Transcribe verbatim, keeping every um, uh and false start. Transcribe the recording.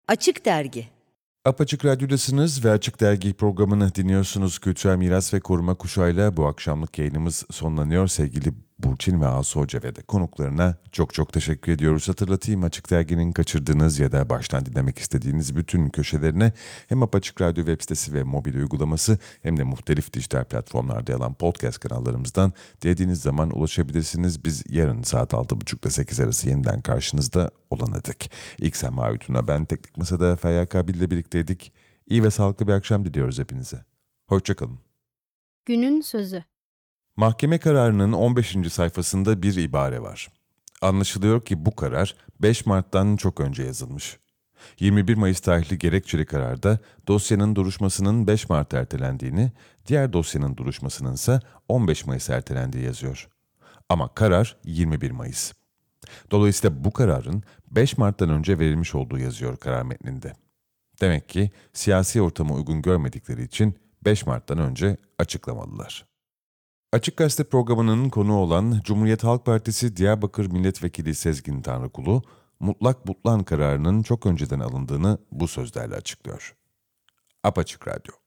Açık Dergi. Apaçık Radyo'dasınız ve Açık Dergi programını dinliyorsunuz. Kültürel Miras ve Koruma Kuşağı'yla bu akşamlık yayınımız sonlanıyor. Sevgili Burçin ve Asu Hoca ve de konuklarına çok çok teşekkür ediyoruz. Hatırlatayım, Açık Dergi'nin kaçırdığınız ya da baştan dinlemek istediğiniz bütün köşelerine hem Apaçık Radyo web sitesi ve mobil uygulaması hem de muhtelif dijital platformlarda yer alan podcast kanallarımızdan dilediğiniz zaman ulaşabilirsiniz. Biz yarın saat altı buçukta sekiz arası yeniden karşınızda olana dek. İlk Sema Uytun'a ben, Teknik Masa'da Feyyal Kabil ile birlikteydik. İyi ve sağlıklı bir akşam diliyoruz hepinize. Hoşçakalın. Günün sözü. Mahkeme kararının on beşinci sayfasında bir ibare var. Anlaşılıyor ki bu karar beş Mart'tan çok önce yazılmış. yirmi bir Mayıs tarihli gerekçeli kararda dosyanın duruşmasının beş Mart ertelendiğini, diğer dosyanın duruşmasının ise on beş Mayıs ertelendiği yazıyor. Ama karar yirmi bir Mayıs. Dolayısıyla bu kararın beş Mart'tan önce verilmiş olduğu yazıyor karar metninde. Demek ki siyasi ortamı uygun görmedikleri için beş Mart'tan önce açıklamalılar. Açık Gazete programının konuğu olan Cumhuriyet Halk Partisi Diyarbakır Milletvekili Sezgin Tanrıkulu, mutlak butlan kararının çok önceden alındığını bu sözlerle açıklıyor. Apaçık Radyo.